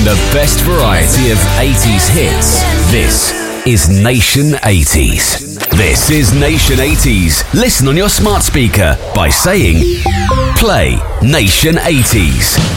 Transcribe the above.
the best variety of 80s hits. This is Nation 80s. This is Nation 80s. Listen on your smart speaker by saying, play Nation 80s.